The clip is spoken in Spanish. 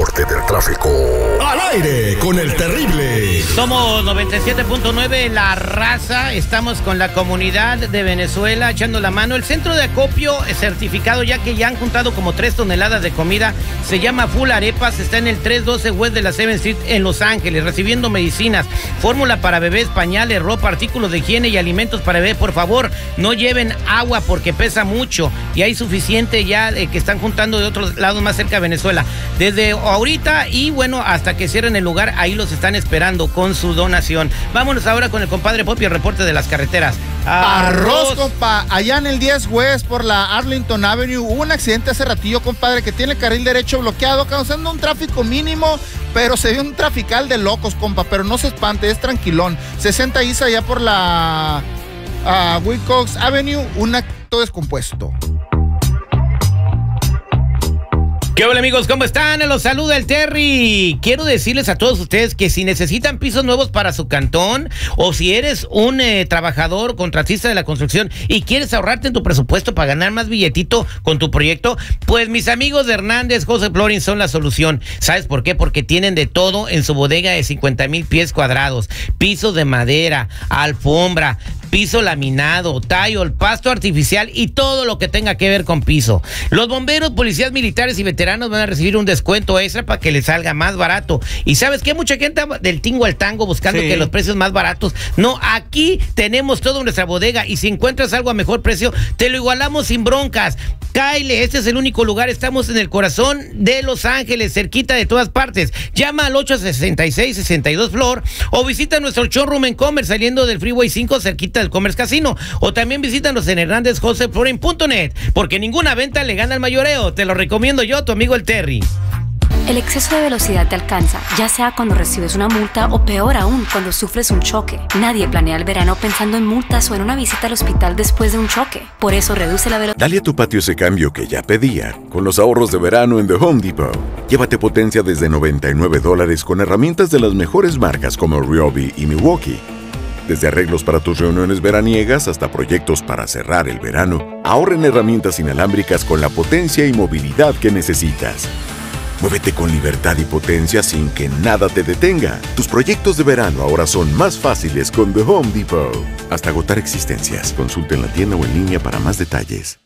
reporte del tráfico. Al aire con el terrible. Somos 97.9 La Raza. Estamos con la comunidad de Venezuela echando la mano. El centro de acopio es certificado, ya que ya han juntado como 3 toneladas de comida. Se llama Full Arepas. Está en el 312 West de la 7th Street en Los Ángeles, recibiendo medicinas, fórmula para bebés, pañales, ropa, artículos de higiene y alimentos para bebé. Por favor, no lleven agua porque pesa mucho y hay suficiente ya que están juntando de otros lados más cerca de Venezuela. Desde ahorita y bueno, hasta que cierren el lugar, ahí los están esperando con su donación. Vámonos ahora con el compadre Popi, el reporte de las carreteras. Arroz, compa. Allá en el 10 West por la Arlington Avenue hubo un accidente hace ratillo, compadre, que tiene el carril derecho bloqueado, causando un tráfico mínimo, pero se dio un trafical de locos, compa. Pero no se espante, es tranquilón. 60 Isa allá por la Wilcox Avenue, un acto descompuesto. ¿Qué hola amigos? ¿Cómo están? Los saluda el Terry. Quiero decirles a todos ustedes que si necesitan pisos nuevos para su cantón, o si eres un trabajador contratista de la construcción y quieres ahorrarte en tu presupuesto para ganar más billetito con tu proyecto, pues mis amigos de Hernández José Flooring son la solución. ¿Sabes por qué? Porque tienen de todo en su bodega de 50,000 pies cuadrados, pisos de madera, alfombra, piso laminado, tile, pasto artificial y todo lo que tenga que ver con piso. Los bomberos, policías militares y veteranos van a recibir un descuento extra para que les salga más barato. Y ¿sabes qué? Mucha gente del tingo al tango buscando que los precios más baratos. No, aquí tenemos todo en nuestra bodega y si encuentras algo a mejor precio, te lo igualamos sin broncas. Kyle, este es el único lugar, estamos en el corazón de Los Ángeles, cerquita de todas partes. Llama al 866-62 Flor o visita nuestro showroom en Commerce, saliendo del Freeway 5, cerquita del Commerce Casino. O también visítanos en HernandezJoseFlooring.net, porque ninguna venta le gana al mayoreo. Te lo recomiendo yo, tu amigo el Terry. El exceso de velocidad te alcanza, ya sea cuando recibes una multa o peor aún, cuando sufres un choque. Nadie planea el verano pensando en multas o en una visita al hospital después de un choque. Por eso reduce la velocidad. Dale a tu patio ese cambio que ya pedía, con los ahorros de verano en The Home Depot. Llévate potencia desde $99 con herramientas de las mejores marcas como Ryobi y Milwaukee. Desde arreglos para tus reuniones veraniegas hasta proyectos para cerrar el verano, ahorra en herramientas inalámbricas con la potencia y movilidad que necesitas. Muévete con libertad y potencia sin que nada te detenga. Tus proyectos de verano ahora son más fáciles con The Home Depot. Hasta agotar existencias. Consulta en la tienda o en línea para más detalles.